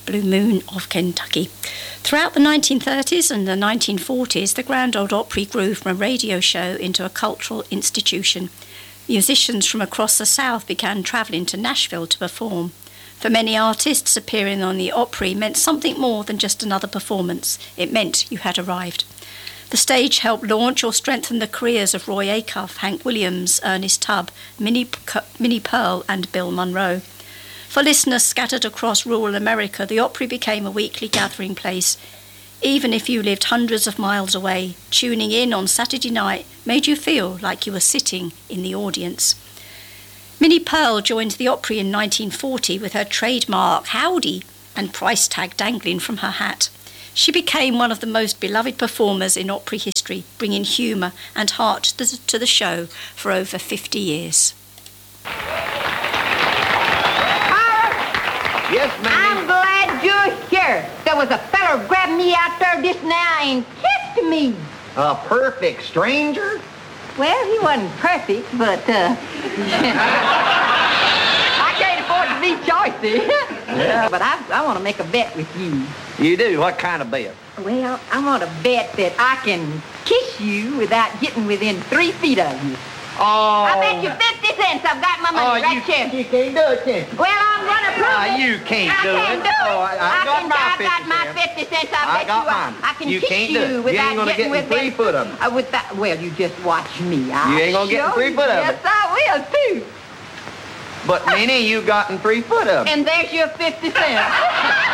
Blue Moon of Kentucky. Throughout the 1930s and the 1940s, the Grand Ole Opry grew from a radio show into a cultural institution. Musicians from across the South began travelling to Nashville to perform. For many artists, appearing on the Opry meant something more than just another performance. It meant you had arrived. The stage helped launch or strengthen the careers of Roy Acuff, Hank Williams, Ernest Tubb, Minnie Pearl and Bill Monroe. For listeners scattered across rural America, the Opry became a weekly gathering place. Even if you lived hundreds of miles away, tuning in on Saturday night made you feel like you were sitting in the audience. Minnie Pearl joined the Opry in 1940 with her trademark howdy and price tag dangling from her hat. She became one of the most beloved performers in Opry history, bringing humour and heart to the show for over 50 years. Yes, ma'am. I'm glad you're here. There was a feller grabbed me out there just now and kissed me. A perfect stranger? Well, he wasn't perfect, but, I can't afford to be choicy. Yeah. But I want to make a bet with you. You do? What kind of bet? Well, I want to bet that I can kiss you without getting within 3 feet of you. Oh. I bet you 50 cents. I've got my money right here. You can't do it, can you? Well, I'm going to prove it. You can't do I it. can do it. Oh, I got my 50 cents. I got mine. I can You kiss can't do you it. You without ain't gonna getting get within 3 foot of it. Well, you just watch me. You ain't gonna get 3 foot of it. Yes, I will, too. But, Minnie, you gotten 3 foot of it. And there's your 50 cents.